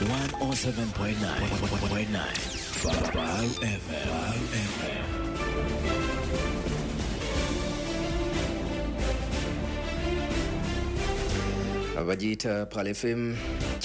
107.9 Wow FM. Abagiyita Pal FM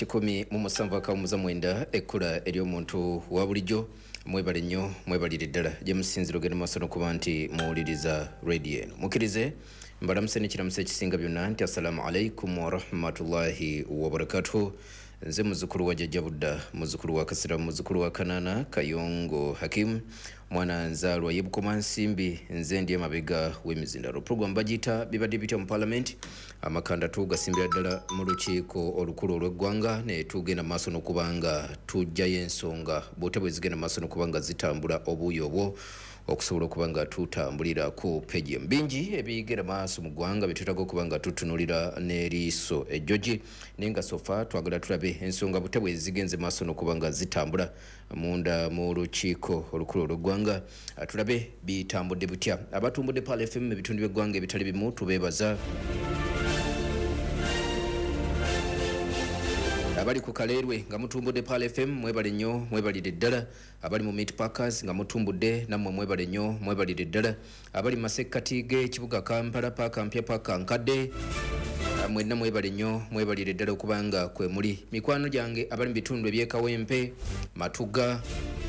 107.9 ekkula eri omuntu wa bulijjo mwebale nnyo mwebalire ddala gye musinziro genda masono kuba nti muwuliriza radio eno mukirize mbalamuse n'ekiramuso ekisinga byonna nti assalamu alaikum warahmatullahi wabarakatuhu nze muzukulu wa jjajja budda muzukulu wa kasira muzukulu wa kanana kayongo hakim mwana nzaalwa yebukoma nsimbi nze ndi emabega w'emizindalo program bagiyita bibadde bitya mu parliament amakanda tugasimbira ddala mu lukiiko olukulu olw'eggwanga ne tugenda maaso n'okubanga tujjayo ensonga bw'ote bwe zigenda maaso n'okubanga zitambula obuuyi obwo okusobola okuba nga tutambulira ku peji bingi ebigera maaso mu ggwanga byetwetaaga okuba nga tutunulira n'eriiso ejjogi naye nga sofa twagala tulabe ensonga bute bwe zigenze maaso n'okuba nga zitambula munda mu lukiiko olukulu olw'eggwanga tulabe bitambudde butya abatumbudde Pal FM ebitundu by'eggwanga ebitali bimu tubeebaza abali ku Kaleerwe nga mutumbudde Pal FM mwebale nnyo mwebalire ddala abali mu Meat Packers nga mutumbudde nammwe mwebale nnyo mwebalire ddala abali mu masekkati g'ekibuga Kampala paaka mpya paaka nkadde mwenna mwebale nnyo mwebalire ddala okubanga kwe muli mikwano gyange abali mu bitundu eby'ekawempe Matuga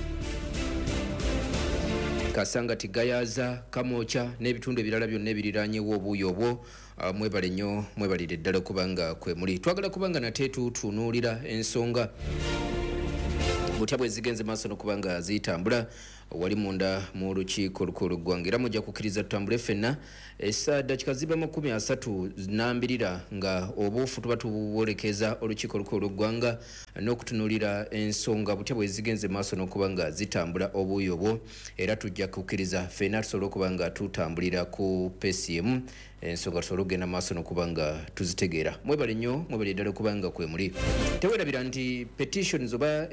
Kasangati Gayaza Kamoocha n'ebitundu ebirala byonna ebiriraanyewo obuuyi obwo mwebale nnyo mwebalire ddala kubanga kwe muli twagala kubanga nate tutunuulira ensonga butya bwe zigenze maaso n'okubanga zitambula wali munda mu lukiiko olukulu olw'eggwanga era mujja kukkiriza tutambule ffenna dakika ziba 32 nga obuufu tuba tubuwolekeza olukiiko olukulu olw'eggwanga n'okutunuulira ensonga butya bwe zigenze maaso n'okuba nga zitambula obuuyi obwo era tujja kukkiriza ffenna tusobole okuba nga tutambulira ku PCM ensonga tusobole okugenda maaso n'okuba nga tuzitegeera mwebale nnyo mwebale ddala okuba nga kwe muli teweerabira nti petitions oba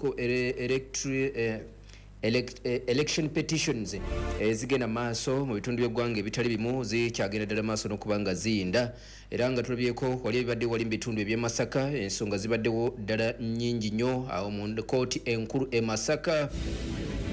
election petitions zigenda maaso mu bitundu by'eggwanga ebitali bimu zikyagenda ddala maaso n'okuba nga ziyinda era nga tulabyeko wali ebibadde wali mu bitundu eby'e Masaka ensonga zibaddewo ddala nnyingi nnyo awo mu kooti enkulu e Masaka